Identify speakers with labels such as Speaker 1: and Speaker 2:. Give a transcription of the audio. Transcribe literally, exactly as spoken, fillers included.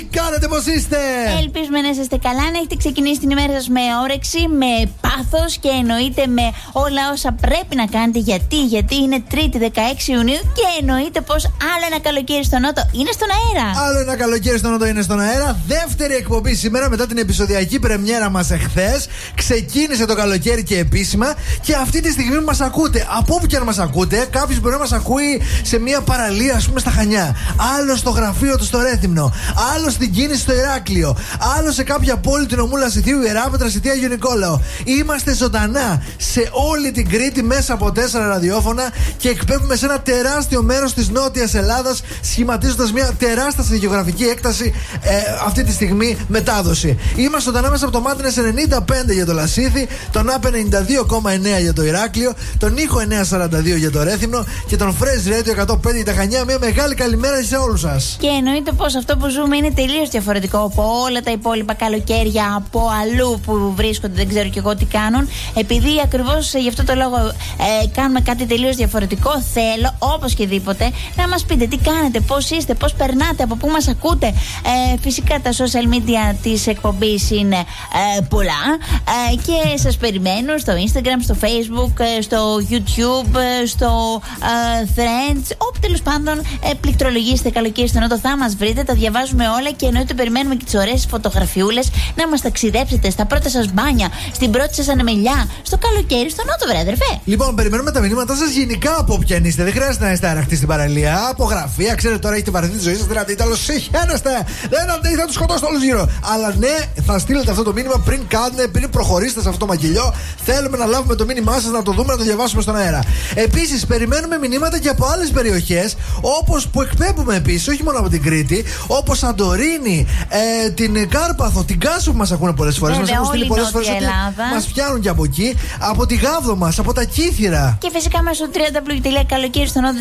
Speaker 1: Κάνετε, πως είστε?
Speaker 2: Ελπίζουμε να είστε καλά, να έχετε ξεκινήσει την ημέρα σας με όρεξη, με πάθος και εννοείται με όλα όσα πρέπει να κάνετε. Γιατί, γιατί είναι Τρίτη δεκαέξι Ιουνίου και εννοείται πως άλλο ένα καλοκαίρι στο Νότο είναι στον αέρα.
Speaker 1: Άλλο ένα καλοκαίρι στο Νότο είναι στον αέρα. Δεύτερη εκπομπή σήμερα μετά την επεισοδιακή πρεμιέρα μας εχθές. Ξεκίνησε το καλοκαίρι και επίσημα. Και αυτή τη στιγμή μας ακούτε. Από όπου και αν μας ακούτε, κάποιος μπορεί να μας ακούει σε μια παραλία, ας πούμε στα Χανιά. Άλλο στο γραφείο του στο Ρέθυμνο. Άλλο στην κίνηση στο Ηράκλειο. Άλλο σε κάποια πόλη του νομού Λασιθίου, Ιεράπετρα, Σιτία, Αγιο Νικόλαο. Είμαστε ζωντανά σε όλη την Κρήτη μέσα από τέσσερα ραδιόφωνα και εκπέμπουμε σε ένα τεράστιο μέρος της Νότιας Ελλάδας, σχηματίζοντας μια τεράστια γεωγραφική έκταση ε, αυτή τη στιγμή μετάδοση. Είμαστε ζωντανά μέσα από το Μάτινες ενενήντα πέντε για το Λασίθι, τον ΑΠ ενενήντα δύο κόμμα εννέα για το Ηράκλειο, τον Ήχο εννιακόσια σαράντα δύο για το Ρέθυμνο και τον Fresh Radio εκατόν πέντε για τα Χανιά. Μια μεγάλη καλημέρα σε όλους σας.
Speaker 2: Και εννοείται πως αυτό που ζούμε είναι τελείως διαφορετικό από όλα τα υπόλοιπα καλοκαίρια από αλλού που βρίσκονται, δεν ξέρω και εγώ τι κάνουν. Επειδή ακριβώς γι' αυτό το λόγο ε, κάνουμε κάτι τελείως διαφορετικό, θέλω οπωσδήποτε να μας πείτε τι κάνετε, πώς είστε, πώς περνάτε, από πού μας ακούτε. Ε, φυσικά τα social media της εκπομπής είναι ε, πολλά ε, και σας περιμένω στο Instagram, στο Facebook, ε, στο YouTube, ε, στο ε, Threads, όπου τέλος πάντων ε, πληκτρολογήσετε καλοκαίρι στο Νότο θα μας βρείτε, τα διαβάζουμε όλα και εννοείται περιμένουμε και τις ωραίες φωτογραφιούλες να μας ταξιδέψετε στα πρώτα σας μπάνια, στην πρώτη σας ανεμελιά, στο καλοκαίρι στο Νότο, βρε αδερφέ.
Speaker 1: Λοιπόν, περιμένουμε τα μηνύματά σας γενικά από όποιαν είστε. Δεν χρειάζεται να είστε αραχτοί στην παραλία. Από γραφεία, ξέρετε τώρα έχετε βαρεθεί τη ζωή σας. Δηλαδή, τέλος συχαίνεστε. Δεν αντέχει, θα τους σκοτώσετε όλους γύρω. Αλλά ναι, θα στείλετε αυτό το μήνυμα πριν κάνετε, πριν προχωρήσετε σε αυτό το μαγγελιό. Θέλουμε να λάβουμε το μήνυμά σας, να το δούμε, να το διαβάσουμε στον αέρα. Επίσης, περιμένουμε μηνύματα και από άλλες περιοχές, όπως που εκπέμπουμε επίσης, όχι μόνο από την Κρήτη, όπως Σαντορίνη, ε, την Κάρπαθο, την Κάσο που μας ακούνε πολλές φορές. Μας έχουν στείλει πολλές φορές ότι μας πιάνουν και από εκεί, από τη Γάβδο μας, από τα Κύθυρα.
Speaker 2: Και φυσικά μέσω double-u double-u double-u τελεία καλοκαίρι στο Νότο